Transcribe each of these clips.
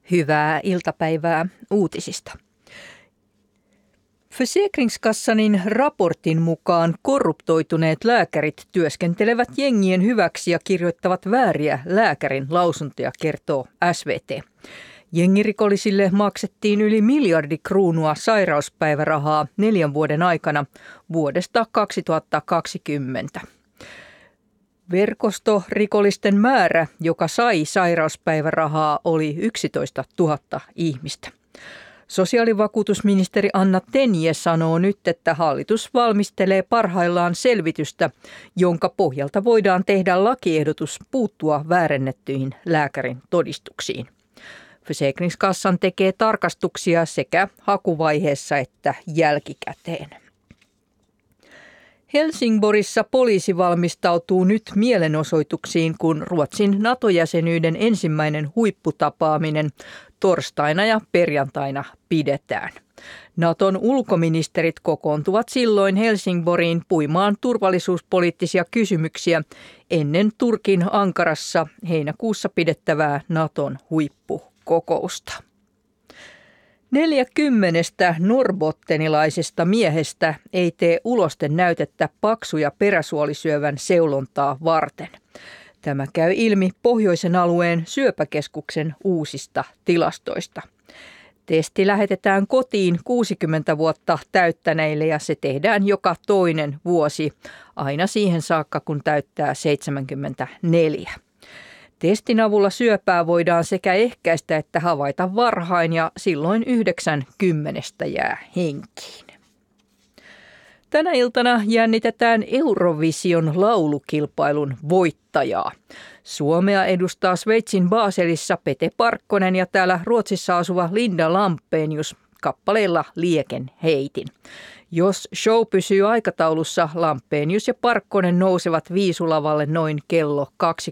Hyvää iltapäivää uutisista. Försäkringskassanin raportin mukaan korruptoituneet lääkärit työskentelevät jengien hyväksi ja kirjoittavat vääriä lääkärin lausuntoja, kertoo SVT. Jengirikollisille maksettiin yli 1 miljardi kruunua sairauspäivärahaa 4 vuoden aikana vuodesta 2020. Verkostorikollisten määrä, joka sai sairauspäivärahaa, oli 11 000 ihmistä. Sosiaalivakuutusministeri Anna Tenje sanoo nyt, että hallitus valmistelee parhaillaan selvitystä, jonka pohjalta voidaan tehdä lakiehdotus puuttua väärennettyihin lääkärin todistuksiin. Försäkringskassan tekee tarkastuksia sekä hakuvaiheessa että jälkikäteen. Helsingborissa poliisi valmistautuu nyt mielenosoituksiin, kun Ruotsin NATO-jäsenyyden ensimmäinen huipputapaaminen torstaina ja perjantaina pidetään. Naton ulkoministerit kokoontuvat silloin Helsingborgiin puimaan turvallisuuspoliittisia kysymyksiä ennen Turkin Ankarassa heinäkuussa pidettävää Naton huippukokousta. 40 norbottenilaisesta miehestä ei tee ulosten näytettä paksu- ja peräsuolisyövän seulontaa varten. Tämä käy ilmi Pohjoisen alueen syöpäkeskuksen uusista tilastoista. Testi lähetetään kotiin 60 vuotta täyttäneille ja se tehdään joka toinen vuosi, aina siihen saakka kun täyttää 74. Testin avulla syöpää voidaan sekä ehkäistä että havaita varhain ja silloin 90 jää henkiin. Tänä iltana jännitetään Eurovision laulukilpailun voittajaa. Suomea edustaa Sveitsin Baselissa Pete Parkkonen ja täällä Ruotsissa asuva Linda Lampenius kappaleella Lieken heitin. Jos show pysyy aikataulussa, Lampenius ja Parkkonen nousevat viisulavalle noin kello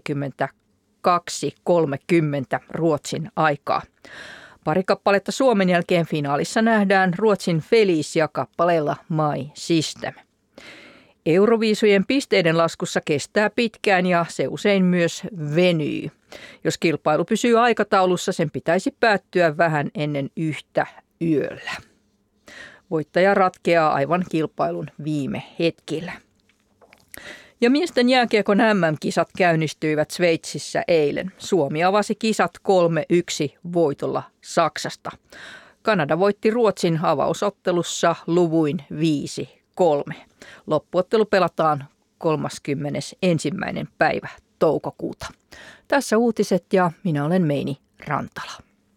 22.30 Ruotsin aikaa. Pari kappaletta Suomen jälkeen finaalissa nähdään Ruotsin Felicia kappaleella My System. Euroviisujen pisteiden laskussa kestää pitkään ja se usein myös venyy. Jos kilpailu pysyy aikataulussa, sen pitäisi päättyä vähän ennen 1 yöllä. Voittaja ratkeaa aivan kilpailun viime hetkillä. Ja miesten jääkiekon MM-kisat käynnistyivät Sveitsissä eilen. Suomi avasi kisat 3-1 voitolla Saksasta. Kanada voitti Ruotsin avausottelussa luvuin 5-3. Loppuottelu pelataan 31. päivä toukokuuta. Tässä uutiset ja minä olen Meini Rantala.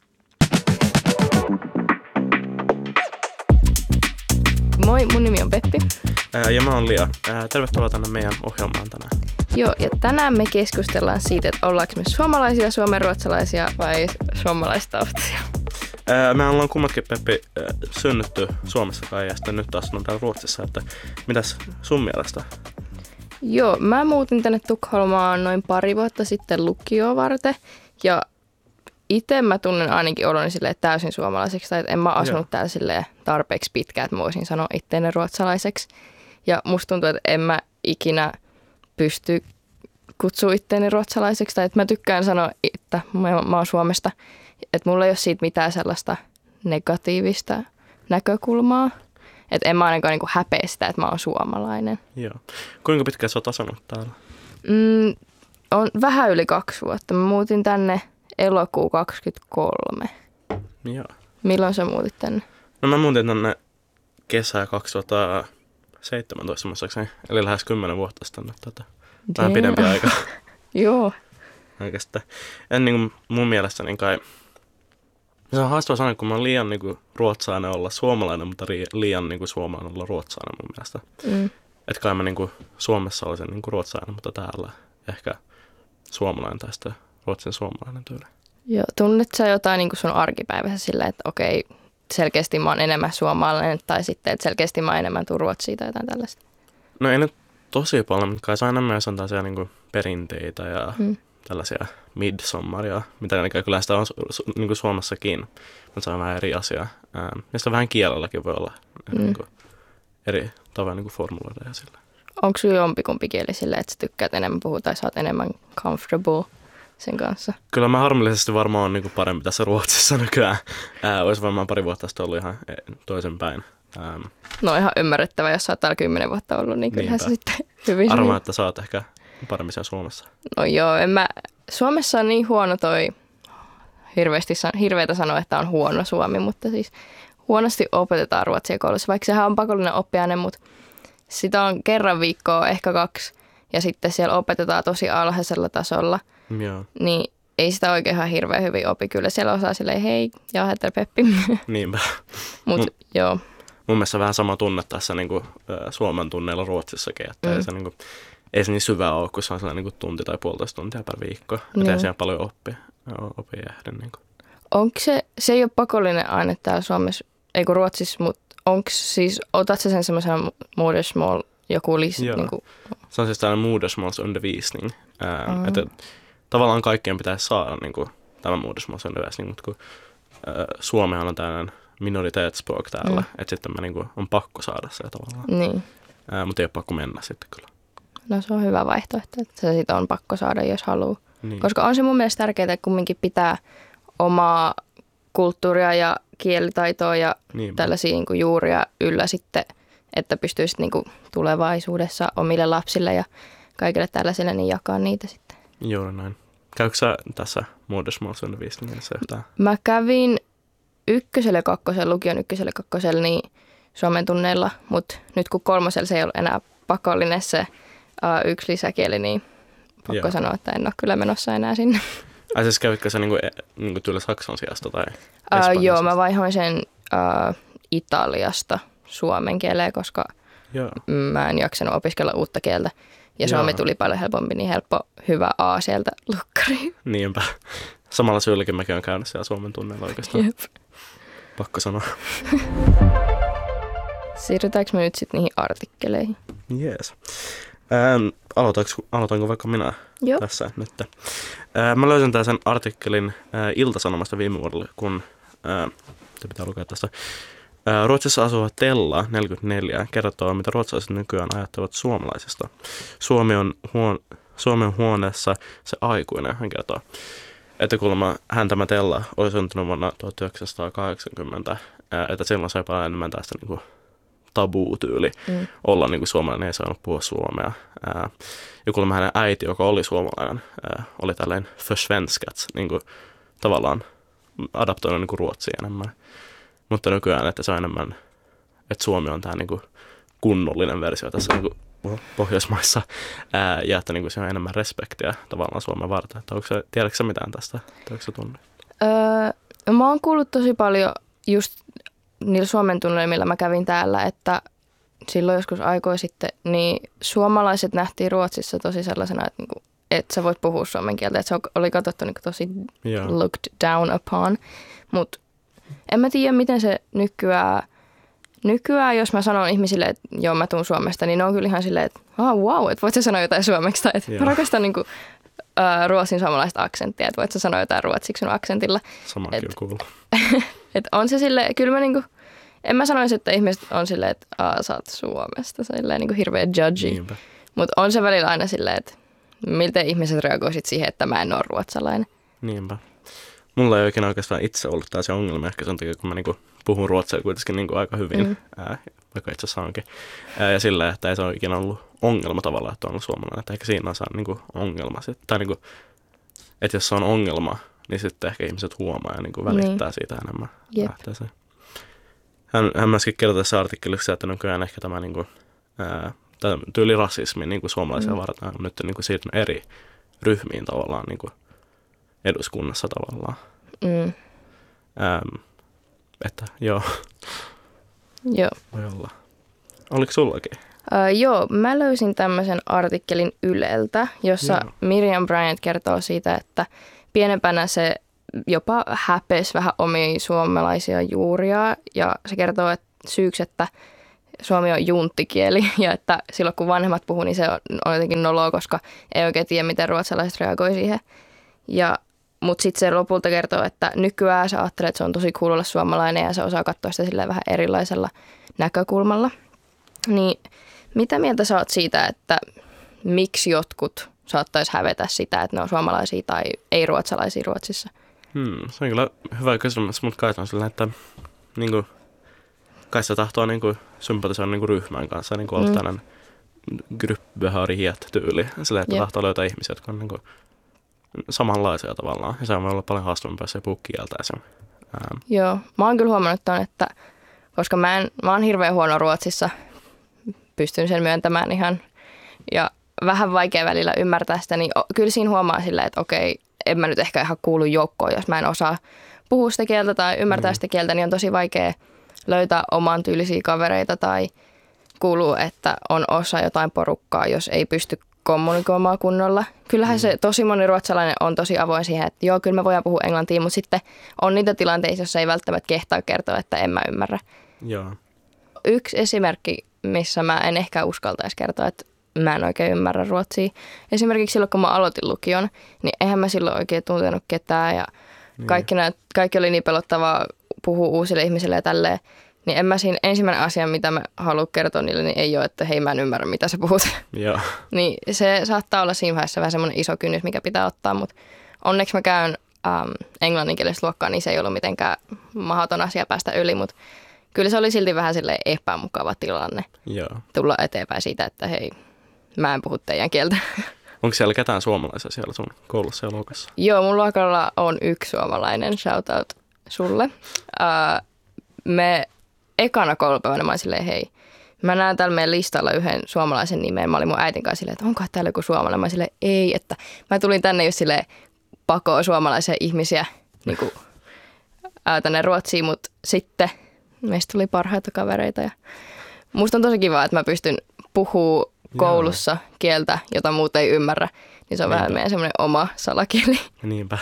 Moi, mun nimi on Peppi. Ja mä oon Lia. Tervetuloa tänne meidän ohjelmaan tänään. Joo, ja tänään me keskustellaan siitä, että ollaanko me suomalaisia, suomenruotsalaisia vai suomalaistaustaisia. Me ollaan kummatkin, Peppi, synnytty Suomessa kai ja sitten nyt taas on täällä Ruotsissa. Että mitäs sun mielestä? Joo, mä muutin tänne Tukholmaan noin 2 vuotta sitten lukioon varten ja itse mä tunnen ainakin oloni silleen täysin suomalaiseksi, tai en mä asunut täällä silleen tarpeeksi pitkään, että mä voisin sanoa itteeni ruotsalaiseksi. Ja musta tuntuu, että en mä ikinä pysty kutsua itteeni ruotsalaiseksi, tai että mä tykkään sanoa, että mä oon Suomesta. Että mulla ei ole siitä mitään sellaista negatiivista näkökulmaa. Että en mä ainakaan niinku häpeä sitä, että mä oon suomalainen. Joo. Kuinka pitkään sä oot asunut täällä? On vähän yli 2 vuotta. Mä muutin tänne elokuu 23. Joo. Milloin sä muutit tänne? No mä muutin tänne kesää 2017 muistaakseni, eli lähes 10 vuotta sitten nyt vähän pidempi aika. Joo. Oikeastaan. En niin mun mielestä niin kai, se on haastava sanoa, kun mä oon liian niin ruotsalainen olla suomalainen, mutta liian niin suomalainen olla ruotsalainen mun mielestä. Että kai mä niin Suomessa olisin niin ruotsalainen, mutta täällä ehkä suomalainen tai sitten ruotsin suomalainen tyyli. Joo, tunnet sä jotain niin kuin sun arkipäivässä sillä, että okei, selkeästi mä oon enemmän suomalainen tai sitten, että selkeästi mä oon enemmän tuu ruotsia tai jotain tällaista? No ei nyt tosi paljon, mutta kai se on enemmän, jos on tällaisia niin perinteitä ja tällaisia midsommaria, mitä kyllä sitä on niin kuin Suomessakin, mutta se on vähän eri asia. Ja sitä vähän kielelläkin voi olla niin kuin eri tavoin niin kuin formuloida ja sillä. Onko sinulla jompikumpi kieli silleen, että sä tykkäät enemmän puhua tai sä oot enemmän comfortable sen kanssa. Kyllä mä harmillisesti varmaan on niin parempi tässä Ruotsissa nykyään. Olisi varmaan pari vuotta sitten ollut ihan toisenpäin. No ihan ymmärrettävä, jos sä oot täällä 10 vuotta ollut, niin kyllähän se sitten hyvin. Arvaan, että sä oot ehkä paremmin siellä Suomessa. No joo, Suomessa on niin huono hirveätä sanoa, että on huono Suomi, mutta siis huonosti opetetaan ruotsia koulussa, vaikka sehän on pakollinen oppiaine, mutta sitä on kerran viikkoa, ehkä 2, ja sitten siellä opetetaan tosi alhaisella tasolla, Joo. niin ei sitä oikein ihan hirveän hyvin opi. Kyllä siellä osaa silleen, hei, jaahettele Peppi. Niinpä. Mutta joo. Mun mielestä vähän sama tunne tässä niin kuin, Suomen tunneilla Ruotsissakin, että ei se niin syvää ole, kun se on sellainen niin tunti tai 1,5 tuntia per viikko. Että ei siellä paljon oppia ehden. Niin onko se ei ole pakollinen aine täällä Suomessa, ei kun Ruotsissa, mutta onko siis, otat sä sen semmoisen modersmål joku Joo. Niin se on siis tällainen modersmålsundervisning. Että tavallaan kaikkien pitäisi saada niin kuin, tämä modersmålsundervisning, mutta kun Suomihan on tällainen minoritetsspråk täällä, että sitten mä niin kuin, on pakko saada se tavallaan. Niin. Mutta ei ole pakko mennä sitten kyllä. No se on hyvä vaihtoehto, että se siitä on pakko saada, jos haluaa. Niin. Koska on se mun mielestä tärkeää, että kumminkin pitää omaa kulttuuria ja kielitaitoa ja tällaisia niin kuin juuria yllä sitten, että pystyisit niin kuin tulevaisuudessa omille lapsille ja kaikille tällaisille niin jakaa niitä sitten. Juuri näin. Käykö sä tässä modersmålsundervisningissä yhtään? Mä kävin lukion ykkösellä ja kakkosella niin suomen tunneilla, mutta nyt kun 3. se ei ollut enää pakollinen se yksi lisäkieli, niin pakko sanoa, että en ole kyllä menossa enää sinne. Ai siis kävitkö sä niinku tyyli saksan sijasta tai espanjasta? Joo, mä vaihoin sen Italiasta suomen kieleen, koska mä en jaksanut opiskella uutta kieltä. Ja suomi tuli paljon helpompi, niin hyvä A sieltä lukkariin. Niinpä. Samalla syylläkin mäkin olen käynyt siellä suomen tunneilla oikeastaan. Jep. Pakko sanoa. Siirrytäänkö me nyt sitten niihin artikkeleihin? Jees. Aloitanko vaikka minä tässä nyt? Mä löysin tämän artikkelin Ilta-Sanomasta viime vuodelle, kun se pitää lukea tästä. Ruotsissa asuva Tella, 44, kertoo, mitä ruotsalaiset nykyään ajattelevat suomalaisista. Suomen huoneessa se aikuinen, hän kertoo. Että kuulemma tämä Tella oli syntynyt vuonna 1980, että silloin sai paljon enemmän tästä niin kuin tabuu-tyyli olla niin kuin suomalainen, ei saanut puhua suomea. Ja kuulemma hänen äiti, joka oli suomalainen, oli tällainen försvenskats, niin kuin tavallaan adaptoinut niin kuin ruotsia enemmän. Mutta nykyään, että se on enemmän, että suomi on tämä niin kuin kunnollinen versio tässä niin kuin Pohjoismaissa, ja että niin kuin se on enemmän respektiä tavallaan Suomen varten. Tiedätkö sä mitään tästä? Tiedätkö sä tunne? Mä oon kuullut tosi paljon just niillä Suomen tunneilla, millä mä kävin täällä, että silloin joskus aikoja sitten, niin suomalaiset nähtiin Ruotsissa tosi sellaisena, että, niinku, että sä voit puhua suomen kieltä, että se oli katsottu niinku tosi looked down upon, mutta en mä tiedä, miten se nykyään, jos mä sanon ihmisille, että joo, mä tuun Suomesta, niin ne on kyllä ihan silleen, että wow, että voit sä sanoa jotain suomeksi, tai että mä rakastan niinku, ruotsin suomalaista aksenttia, että voit sä sanoa jotain ruotsiksi sun aksentilla. Sama kyllä kuuluu. Että on se silleen, kyllä mä niinku, en mä sanoisi, että ihmiset on silleen, että sä oot Suomesta, silleen niinku hirveä judgy. Mutta on se välillä aina silleen, että miltä ihmiset reagoisit siihen, että mä en ole ruotsalainen. Niinpä. Mulla ei oikein oikeastaan itse ollut tällaisia ongelmia, ehkä sen takia, kun mä niinku puhun ruotsia kuitenkin niinku aika hyvin, vaikka itse asiassa onkin. Ja silleen, että ei se ole ikinä ollut ongelma tavallaan, että on ollut suomalainen, että ehkä siinä on saa niinku ongelma. Tai niinku, että jos se on ongelma, niin sitten ehkä ihmiset huomaa ja niinku välittää siitä enemmän. Hän myöskin kertoi tässä artikkelissa, että nykyään ehkä tämä niinku, tyyli rasismi niinku suomalaisia varten on nyt niinku siirtynyt eri ryhmiin tavallaan niinku eduskunnassa tavallaan. Että joo. Voi olla. Oliko sullakin? Joo, mä löysin tämmöisen artikkelin Yleltä, jossa Miriam Bryant kertoo siitä, että pienempänä se jopa häpesi vähän omia suomalaisia juuria. Ja se kertoo että syyksi, että suomi on junttikieli ja että silloin kun vanhemmat puhuu, niin se on jotenkin noloa, koska ei oikein tiedä, miten ruotsalaiset reagoi siihen. Mutta sitten se lopulta kertoo, että nykyään sä ajattelet, että se on tosi cool olla suomalainen ja se osaa katsoa sitä silleen vähän erilaisella näkökulmalla. Niin mitä mieltä sä oot siitä, että miksi jotkut saattaisi hävetä sitä, että ne on suomalaisia tai ei-ruotsalaisia Ruotsissa? Se on kyllä hyvä kysymys, mutta kai on sillä, että niinku, kai se tahtoo niinku, sympatisoida niinku, ryhmän kanssa niinku, olla tällainen gruppbehörighet-tyyli. Sillä, että tahtoo löytää ihmisiä, jotka on niinku, samanlaisia tavallaan. Ja se on olla paljon haastavampaa, jos ei puhu kieltä esimerkiksi. Joo, mä oon kyllä huomannut ton, että koska mä oon hirveän huono Ruotsissa, pystyn sen myöntämään ihan, ja vähän vaikea välillä ymmärtää sitä, niin kyllä siinä huomaa silleen, että okei, en mä nyt ehkä ihan kuulu joukkoon, jos mä en osaa puhua sitä kieltä tai ymmärtää sitä kieltä, niin on tosi vaikea löytää oman tyylisiä kavereita tai kuuluu, että on osa jotain porukkaa, jos ei pysty kommunikoimaan kunnolla. Kyllähän se tosi moni ruotsalainen on tosi avoin siihen, että joo, kyllä me voidaan puhua englantia, mutta sitten on niitä tilanteita, joissa ei välttämättä kehtaa kertoa, että en mä ymmärrä. Joo. Yksi esimerkki, missä mä en ehkä uskaltaisi kertoa, että mä en oikein ymmärrä ruotsia. Esimerkiksi silloin, kun mä aloitin lukion, niin eihän mä silloin oikein tuntenut ketään ja kaikki oli niin pelottavaa puhua uusille ihmisille ja tälleen. Niin en mä siinä ensimmäinen asia, mitä mä haluan kertoa niille, niin ei ole, että hei mä en ymmärrä, mitä sä puhut. Joo. Niin se saattaa olla siinä vaiheessa vähän semmoinen iso kynnys, mikä pitää ottaa, mutta onneksi mä käyn englanninkielistä luokkaa, niin se ei ollut mitenkään mahdoton asia päästä yli, mutta kyllä se oli silti vähän silleen epämukava tilanne tulla eteenpäin siitä, että hei, mä en puhu teidän kieltä. Onko siellä ketään suomalaisia siellä sun koulussa ja luokassa? Joo, mun luokalla on yksi suomalainen, shout out sulle. Me ekana koulupäivänä mä olin silleen, hei, mä näen täällä meidän listalla yhden suomalaisen nimen. Mä olin mun äitin kanssa silleen, että onko täällä joku suomalainen? Mä olin silleen, ei, että mä tulin tänne just silleen pakoon suomalaisia ihmisiä niin kuin, tänne Ruotsiin, mutta sitten meistä tuli parhaita kavereita. Ja musta on tosi kiva, että mä pystyn puhumaan koulussa kieltä, jota muut ei ymmärrä. Niin se on vähän meidän semmoinen oma salakieli. Niinpä.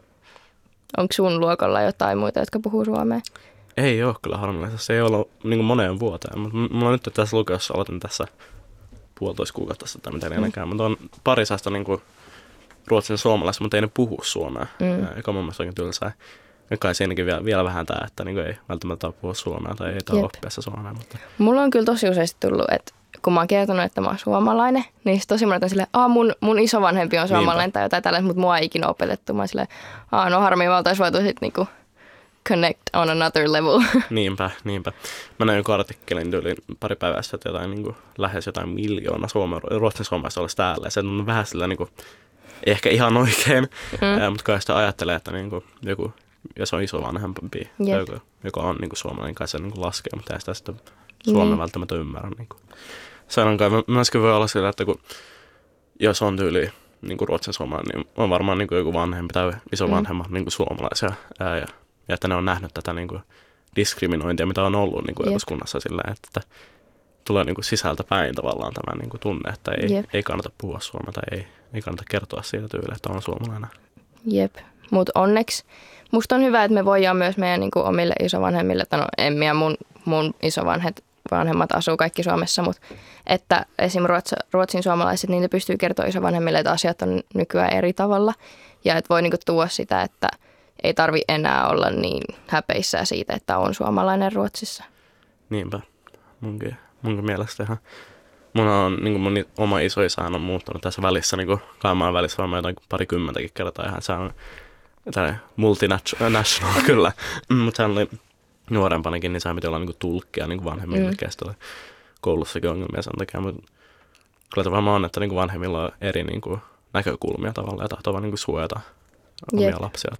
Onko sun luokalla jotain muita, jotka puhuu suomea? Ei ole kyllä harvinaisesti. Se ei ollut niin moneen vuoteen. Mutta mulla on nyt tässä lukiossa, aloitin tässä 1,5 kuukautta tai miten enääkään. Mutta on pari saasta niin ruotsin suomalaista, mutta ei ne puhu suomea. Joka mun mielestä oikein tylsää. Ja kai siinäkin vielä vähän tämä, että niin ei välttämättä puhua suomea tai ei ole oppiassa suomea. Mutta mulla on kyllä tosi useasti tullut, että kun mä oon kertonut, että mä oon suomalainen, niin tosi monet on silleen, mun isovanhempi on suomalainen tai jotain tällaista, mutta mua ei ikinä opetettu. Mä oon silleen, no harmi, mä oltais voitu sit niinku connect on another level. Niinpä. Mä näin joku artikkelin tyyliin pari päivää sitten, että jotain, niin kuin, lähes jotain miljoonaa ruotsin suomalaista olisi täällä. Ja se on vähän sillä niin kuin, ehkä ihan oikein, mutta kai sitä ajattelee, että niin kuin, joku, jos on isovanhempi, joka on niin kuin suomalainen, kai se niin kuin laskee, mutta ei sitä sitten suomen välttämättä ymmärrä. Niin kuin. Se on kai myöskin voi olla sillä, että kun, jos on tyyli niin kuin ruotsin suomalainen, niin on varmaan niin kuin joku vanhempi tai isovanhemmat niin kuin suomalaisia. Ja että ne on nähnyt tätä niin kuin diskriminointia, mitä on ollut niin kuin eduskunnassa silleen, että tulee niin kuin sisältä päin tavallaan tämä niin kuin tunne, että ei kannata puhua suomea tai ei kannata kertoa siitä tyyliä, että on suomalainen. Jep, mutta onneksi musta on hyvä, että me voidaan myös meidän niin kuin omille isovanhemmille, että no Emmi ja mun isovanhemmat asuu kaikki Suomessa, mutta että esimerkiksi ruotsin suomalaiset, niin ne pystyy kertoa isovanhemmille, että asiat on nykyään eri tavalla ja että voi niin kuin tuoda sitä, että ei tarvi enää olla niin häpeissään siitä, että on suomalainen Ruotsissa. Niinpä. Munkin mielestä ihan. Mun oma isoisähän on muuttanut tässä välissä, niin kuin Kaimaan välissä varmaan jotain parikymmentäkin kertaa. Ihan se on tällainen multinational kyllä. Mutta hän oli nuorempanakin, niin se piti olla niin kuin tulkkia niin kuin vanhemmille kestolle. Koulussakin ongelmia sen takia. Mutta kyllä varmaan on, että niin kuin vanhemmilla on eri niin kuin näkökulmia tavallaan ja tahtoo vaan niin kuin suojata omia lapsia.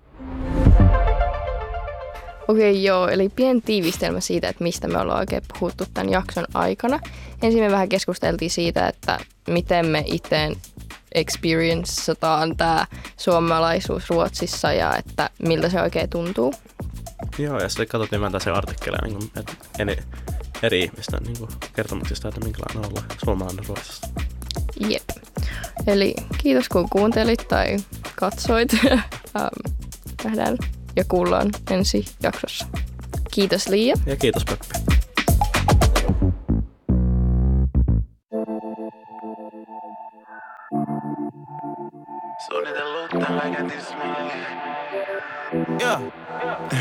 Okei, joo. Eli pieni tiivistelmä siitä, että mistä me ollaan oikein puhuttu tämän jakson aikana. Ensin me vähän keskusteltiin siitä, että miten me itse experienceataan tämä suomalaisuus Ruotsissa ja että miltä se oikein tuntuu. Joo, ja sitten katsottiin vähän tässä artikkeleja niin että eri ihmisten niin kertomuksista, että minkälainen olla suomalainen Ruotsissa. Jep. Eli kiitos kun kuuntelit tai katsoit. Nähdään ja kuullaan ensi jaksossa. Kiitos Liia. Ja kiitos Peppi. Suunnitellut tällä kätismään.